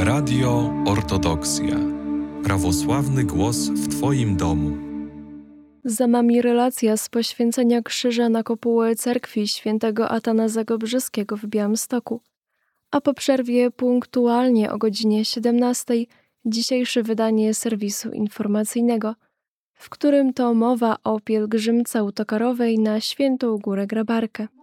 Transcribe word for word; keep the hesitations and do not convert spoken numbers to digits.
Radio Ortodoksja. Prawosławny głos w Twoim domu. Za nami relacja z poświęcenia krzyża na kopułę cerkwi świętego Atanazego Brzeskiego w Białymstoku. A po przerwie punktualnie o godzinie siedemnastej dzisiejsze wydanie serwisu informacyjnego, w którym to mowa o pielgrzymce autokarowej na Świętą Górę Grabarkę.